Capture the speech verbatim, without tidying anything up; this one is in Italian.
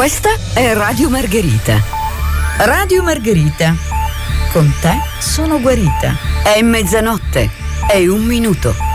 Questa è Radio Margherita. Radio Margherita. Con te sono guarita. È mezzanotte. È un minuto.